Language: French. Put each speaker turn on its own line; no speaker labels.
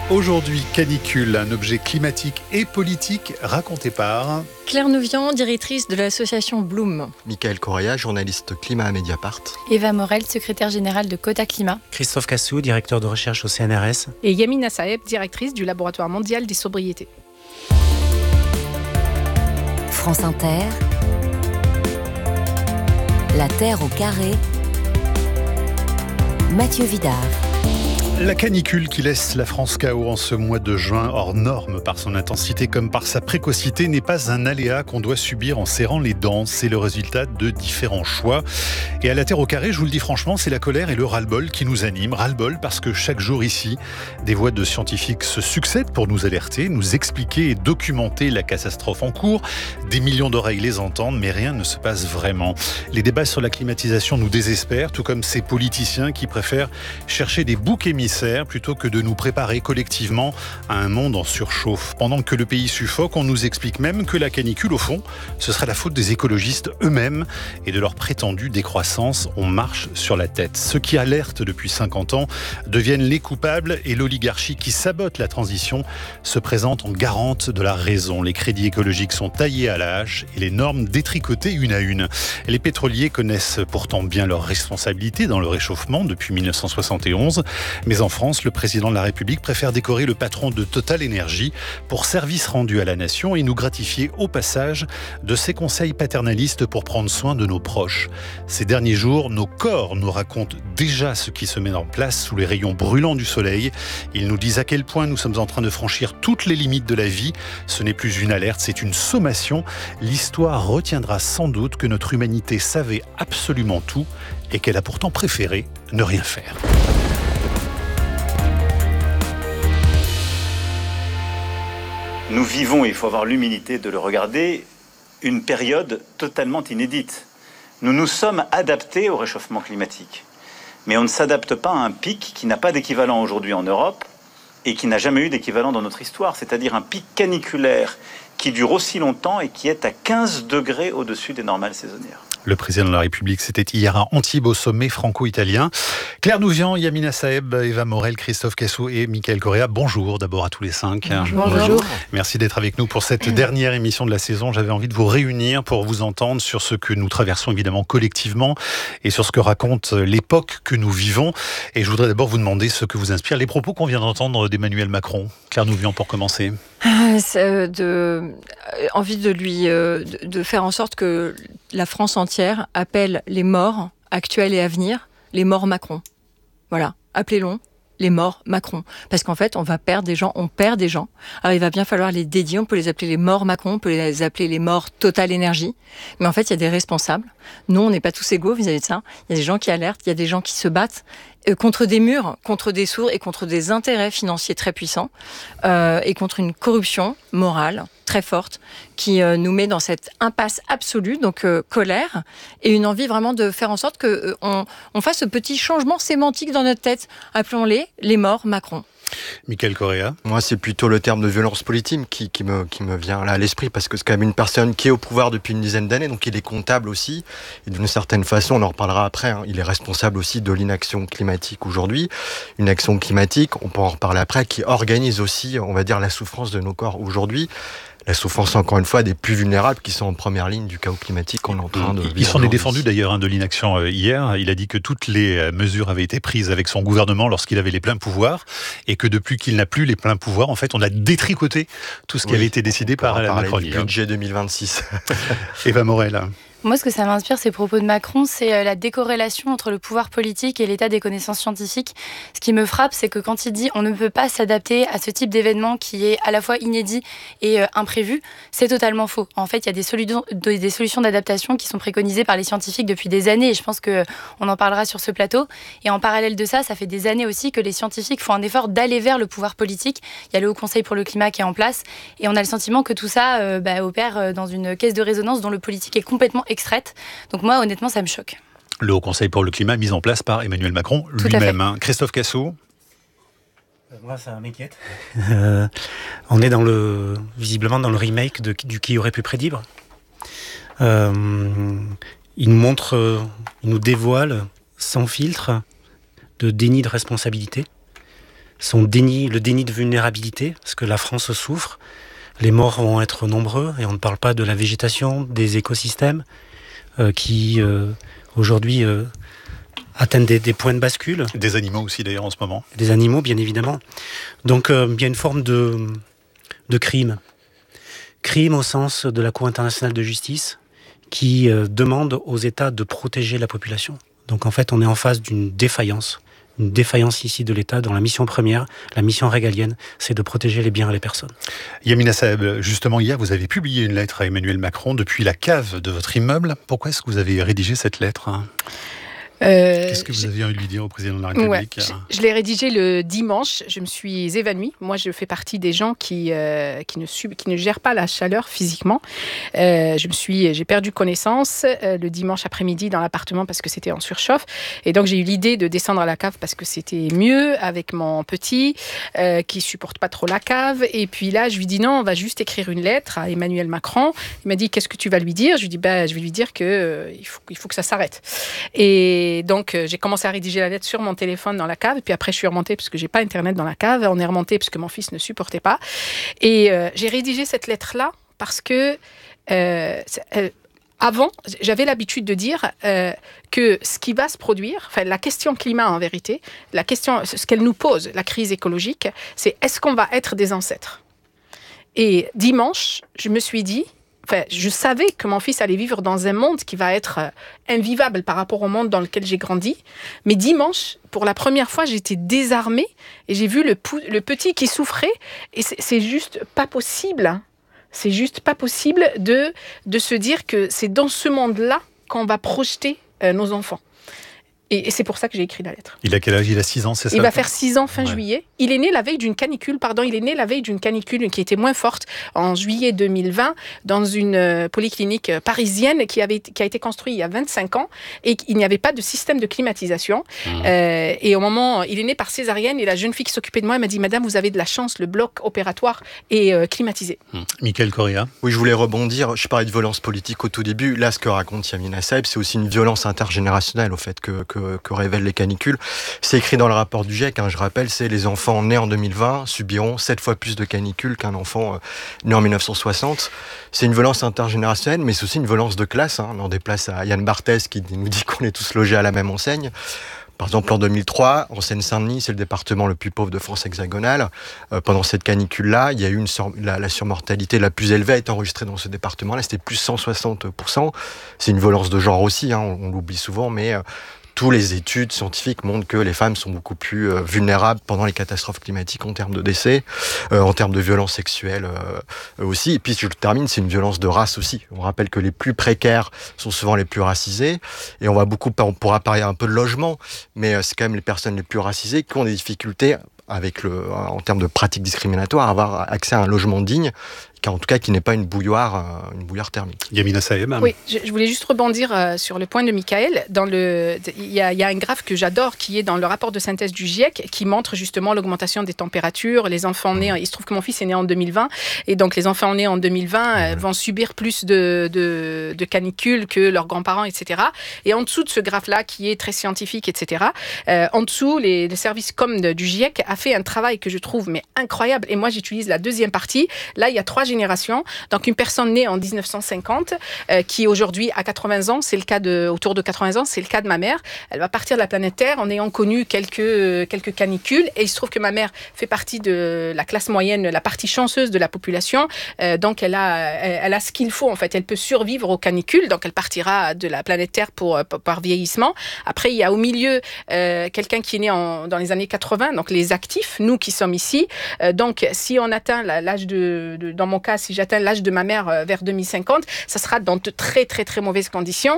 Aujourd'hui, canicule, un objet climatique et politique raconté par
Claire Nouvian, directrice de l'association Bloom.
Mickaël Correa, journaliste climat à Mediapart.
Eva Morel, secrétaire générale de Cota Climat.
Christophe Cassou, directeur de recherche au CNRS.
Et Yamina Saeb, directrice du Laboratoire mondial des sobriétés.
France Inter, La Terre au carré, Mathieu Vidard.
La canicule qui laisse la France KO en ce mois de juin, hors norme par son intensité comme par sa précocité, n'est pas un aléa qu'on doit subir en serrant les dents. C'est le résultat de différents choix. Et à la Terre au carré, je vous le dis franchement, c'est la colère et le ras-le-bol qui nous animent. Ras-le-bol parce que chaque jour ici, des voix de scientifiques se succèdent pour nous alerter, nous expliquer et documenter la catastrophe en cours. Des millions d'oreilles les entendent, mais rien ne se passe vraiment. Les débats sur la climatisation nous désespèrent, tout comme ces politiciens qui préfèrent chercher des boucs émissaires plutôt que de nous préparer collectivement à un monde en surchauffe. Pendant que le pays suffoque, on nous explique même que la canicule, au fond, ce serait la faute des écologistes eux-mêmes et de leur prétendue décroissance. On marche sur la tête. Ceux qui alertent depuis 50 ans deviennent les coupables et l'oligarchie qui sabote la transition se présente en garante de la raison. Les crédits écologiques sont taillés à la hache et les normes détricotées une à une. Les pétroliers connaissent pourtant bien leurs responsabilités dans le réchauffement depuis 1971, mais en France, le président de la République préfère décorer le patron de Total Énergie pour service rendu à la nation et nous gratifier au passage de ses conseils paternalistes pour prendre soin de nos proches. Ces derniers jours, nos corps nous racontent déjà ce qui se met en place sous les rayons brûlants du soleil. Ils nous disent à quel point nous sommes en train de franchir toutes les limites de la vie. Ce n'est plus une alerte, c'est une sommation. L'histoire retiendra sans doute que notre humanité savait absolument tout et qu'elle a pourtant préféré ne rien faire.
Nous vivons, et il faut avoir l'humilité de le regarder, une période totalement inédite. Nous nous sommes adaptés au réchauffement climatique. Mais on ne s'adapte pas à un pic qui n'a pas d'équivalent aujourd'hui en Europe et qui n'a jamais eu d'équivalent dans notre histoire, c'est-à-dire un pic caniculaire qui dure aussi longtemps et qui est à 15 degrés au-dessus des normales saisonnières.
Le président de la République, c'était hier à Antibes au sommet franco-italien. Claire Nouvian, Yamina Saeb, Eva Morel, Christophe Cassou et Mickaël Correa. Bonjour d'abord à tous les cinq.
Bonjour.
Merci d'être avec nous pour cette dernière émission de la saison. J'avais envie de vous réunir pour vous entendre sur ce que nous traversons évidemment collectivement et sur ce que raconte l'époque que nous vivons. Et je voudrais d'abord vous demander ce que vous inspirent les propos qu'on vient d'entendre d'Emmanuel Macron. Claire Nouvian pour commencer.
Envie de faire en sorte que la France entière appelle les morts actuels et à venir les morts Macron. Voilà, appelez-les les morts Macron. Parce qu'en fait, on perd des gens. Alors il va bien falloir les dédier, on peut les appeler les morts Macron, on peut les appeler les morts Total Énergie. Mais en fait, il y a des responsables. Nous, on n'est pas tous égaux vis-à-vis de ça. Il y a des gens qui alertent, il y a des gens qui se battent contre des murs, contre des sourds et contre des intérêts financiers très puissants et contre une corruption morale très forte qui nous met dans cette impasse absolue, donc colère et une envie vraiment de faire en sorte qu'on fasse ce petit changement sémantique dans notre tête. Appelons-les les morts Macron.
Mickaël Correa.
Moi, c'est plutôt le terme de violence politique qui me vient là à l'esprit, parce que c'est quand même une personne qui est au pouvoir depuis une dizaine d'années, donc il est comptable aussi, et d'une certaine façon, on en reparlera après, il est responsable aussi de l'inaction climatique aujourd'hui, une action climatique, on peut en reparler après, qui organise aussi, on va dire, la souffrance de nos corps aujourd'hui. La souffrance, encore une fois, des plus vulnérables qui sont en première ligne du chaos climatique qu'on est en train de vivre.
Il s'en est défendu d'ailleurs de l'inaction hier. Il a dit que toutes les mesures avaient été prises avec son gouvernement lorsqu'il avait les pleins pouvoirs et que depuis qu'il n'a plus les pleins pouvoirs, en fait, on a détricoté tout ce qui avait été décidé par la Macronie.
Le budget 2026.
Eva Morel.
Moi, ce que ça m'inspire, ces propos de Macron, c'est la décorrélation entre le pouvoir politique et l'état des connaissances scientifiques. Ce qui me frappe, c'est que quand il dit on ne peut pas s'adapter à ce type d'événement qui est à la fois inédit et imprévu, c'est totalement faux. En fait, il y a des solutions d'adaptation qui sont préconisées par les scientifiques depuis des années et je pense qu'on en parlera sur ce plateau. Et en parallèle de ça, ça fait des années aussi que les scientifiques font un effort d'aller vers le pouvoir politique. Il y a le Haut Conseil pour le climat qui est en place et on a le sentiment que tout ça opère dans une caisse de résonance dont le politique est complètement extraite. Donc moi, honnêtement, ça me choque.
Le Haut Conseil pour le climat mis en place par Emmanuel Macron lui-même. Christophe Cassou.
Moi, ça m'inquiète. On est visiblement dans le remake du Qui aurait pu prédire. Il nous dévoile sans filtre de déni de responsabilité. le déni de vulnérabilité, parce que la France souffre. Les morts vont être nombreux, et on ne parle pas de la végétation, des écosystèmes qui aujourd'hui atteignent des points de bascule.
Des animaux aussi d'ailleurs en ce moment.
Des animaux, bien évidemment. Donc il y a une forme de crime. Crime au sens de la Cour internationale de justice qui demande aux États de protéger la population. Donc en fait, on est en face d'une défaillance. Une défaillance ici de l'État dans la mission première, la mission régalienne, c'est de protéger les biens et les personnes.
Yamina Saeb, justement hier, vous avez publié une lettre à Emmanuel Macron depuis la cave de votre immeuble. Pourquoi est-ce que vous avez rédigé cette lettre ? Qu'est-ce que vous aviez envie de lui dire au président de la République ?
Je l'ai rédigé le dimanche, je me suis évanouie. Moi, je fais partie des gens qui ne gèrent pas la chaleur physiquement. J'ai perdu connaissance le dimanche après-midi dans l'appartement parce que c'était en surchauffe. Et donc, j'ai eu l'idée de descendre à la cave parce que c'était mieux avec mon petit qui supporte pas trop la cave. Et puis là, je lui dis non, on va juste écrire une lettre à Emmanuel Macron. Il m'a dit, qu'est-ce que tu vas lui dire ? Je lui dis, je vais lui dire qu'il faut que ça s'arrête. Et donc, j'ai commencé à rédiger la lettre sur mon téléphone dans la cave. Et puis après, je suis remontée parce que j'ai pas Internet dans la cave. On est remonté parce que mon fils ne supportait pas. Et j'ai rédigé cette lettre-là parce que avant, j'avais l'habitude de dire que ce qui va se produire, enfin la question climat en vérité, ce qu'elle nous pose, la crise écologique, c'est est-ce qu'on va être des ancêtres ? Et dimanche, je me suis dit, je savais que mon fils allait vivre dans un monde qui va être invivable par rapport au monde dans lequel j'ai grandi. Mais dimanche, pour la première fois, j'étais désarmée et j'ai vu le petit qui souffrait. Et c'est juste pas possible. C'est juste pas possible de se dire que c'est dans ce monde-là qu'on va projeter nos enfants. Et c'est pour ça que j'ai écrit la lettre.
Il a quel âge ? Il a 6 ans, c'est ça ?
Il va faire 6 ans fin juillet. Il est né la veille d'une canicule, qui était moins forte en juillet 2020 dans une polyclinique parisienne qui a été construite il y a 25 ans et il n'y avait pas de système de climatisation. Et au moment, il est né par césarienne et la jeune fille qui s'occupait de moi, elle m'a dit « Madame, vous avez de la chance, le bloc opératoire est climatisé. »
Michael Correa.
Oui, je voulais rebondir. Je parlais de violence politique au tout début. Là, ce que raconte Yamina Saeb, c'est aussi une violence intergénérationnelle au fait que révèlent les canicules. C'est écrit dans le rapport du GIEC, je rappelle, c'est les enfants nés en 2020 subiront 7 fois plus de canicules qu'un enfant né en 1960. C'est une violence intergénérationnelle, mais c'est aussi une violence de classe. On en déplace à Yann Barthès qui nous dit qu'on est tous logés à la même enseigne. Par exemple, en 2003, en Seine-Saint-Denis, c'est le département le plus pauvre de France hexagonale. Pendant cette canicule-là, il y a eu la surmortalité la plus élevée a été enregistrée dans ce département-là. C'était plus 160%. C'est une violence de genre aussi, on l'oublie souvent, mais toutes les études scientifiques montrent que les femmes sont beaucoup plus vulnérables pendant les catastrophes climatiques en termes de décès, en termes de violences sexuelles aussi. Et puis, je termine, c'est une violence de race aussi. On rappelle que les plus précaires sont souvent les plus racisés. Et on pourra parler un peu de logement, mais c'est quand même les personnes les plus racisées qui ont des difficultés en termes de pratiques discriminatoires, à avoir accès à un logement digne, en tout cas qui n'est pas une bouilloire thermique.
Yamina Saeb.
Oui, je voulais juste rebondir sur le point de Michael. Il y a un graphe que j'adore qui est dans le rapport de synthèse du GIEC qui montre justement l'augmentation des températures. Les enfants nés, il se trouve que mon fils est né en 2020 et donc les enfants nés en 2020 vont subir plus de canicules que leurs grands-parents, etc. Et en dessous de ce graphe-là qui est très scientifique, etc., en dessous, les services com du GIEC a fait un travail que je trouve incroyable. Et moi, j'utilise la deuxième partie. Là, il y a 3 générations. Donc, une personne née en 1950 qui aujourd'hui a 80 ans, c'est le cas autour de 80 ans, c'est le cas de ma mère. Elle va partir de la planète Terre en ayant connu quelques canicules. Et il se trouve que ma mère fait partie de la classe moyenne, la partie chanceuse de la population. Donc, elle a ce qu'il faut, en fait. Elle peut survivre aux canicules. Donc, elle partira de la planète Terre par vieillissement. Après, il y a au milieu quelqu'un qui est né dans les années 80, donc les actifs, nous qui sommes ici. Donc, si on atteint l'âge dans mon cas, si j'atteins l'âge de ma mère vers 2050, ça sera dans de très, très, très mauvaises conditions.